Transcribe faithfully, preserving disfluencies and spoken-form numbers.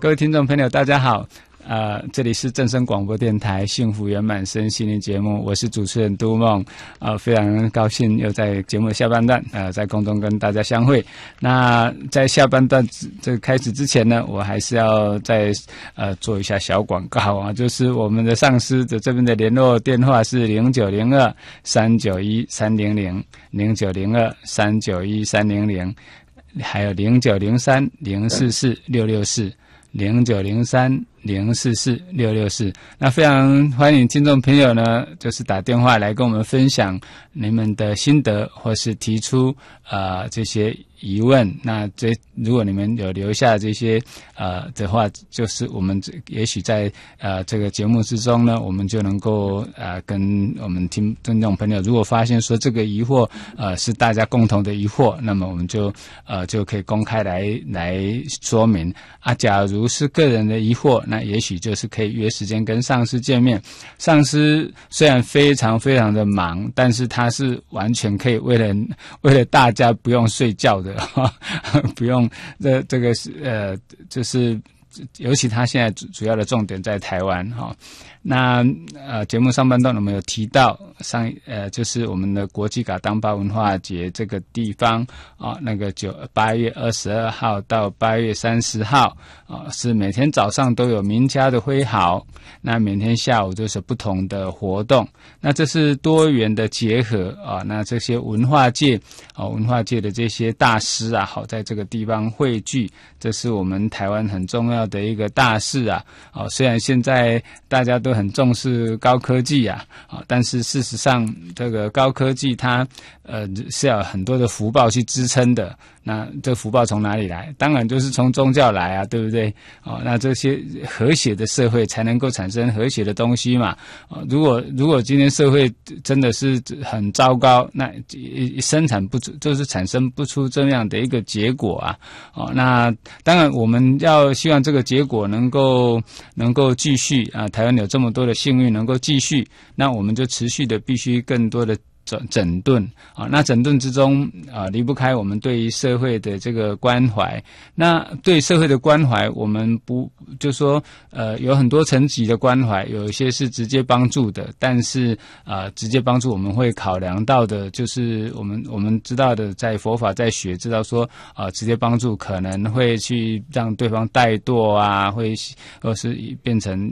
各位听众朋友，大家好。呃，这里是正声广播电台幸福圆满身心灵节目，我是主持人都梦。呃，非常高兴又在节目的下半段，呃，在空中跟大家相会。那在下半段这个开始之前呢，我还是要再呃做一下小广告啊，就是我们的上司的这边的联络电话是零九零二三九一三零零零九零二三九一三零零，还有零九零三零四四六六四零九零三零四四六六四。那非常欢迎听众朋友呢，就是打电话来跟我们分享你们的心得，或是提出呃这些疑问。那这如果你们有留下这些呃的话，就是我们也许在呃这个节目之中呢，我们就能够呃跟我们听听众朋友，如果发现说这个疑惑呃是大家共同的疑惑，那么我们就呃就可以公开来来说明啊。假如是个人的疑惑，那也许就是可以约时间跟上司见面。上司虽然非常非常的忙，但是他是完全可以为了为了大家不用睡觉的，不用这这个是呃就是尤其他现在主主要的重点在台湾哈。那呃节目上半段我们有提到上呃就是我们的国际嘎当巴文化节这个地方啊，那个九八月二十二号到八月三十号啊，是每天早上都有名家的挥毫，那每天下午就是不同的活动。那这是多元的结合啊，那这些文化界啊文化界的这些大师啊，好在这个地方汇聚，这是我们台湾很重要的一个大事啊。啊，虽然现在大家都很重视高科技啊，啊，但是事实上这个高科技它呃是要很多的福报去支撑的。那这福报从哪里来？当然就是从宗教来啊，对不对？哦，那这些和谐的社会才能够产生和谐的东西嘛。哦，如果如果今天社会真的是很糟糕，那生产不就是产生不出这样的一个结果啊。哦，那当然我们要希望这个结果能够能够继续啊，台湾有这么多的幸运能够继续，那我们就持续的必须更多的整整顿啊，那整顿之中啊，离不开我们对于社会的这个关怀。那对社会的关怀，我们不就说呃有很多层级的关怀，有一些是直接帮助的，但是啊、呃、直接帮助我们会考量到的，就是我们我们知道的，在佛法在学知道说啊、呃、直接帮助可能会去让对方怠惰啊，会或是变成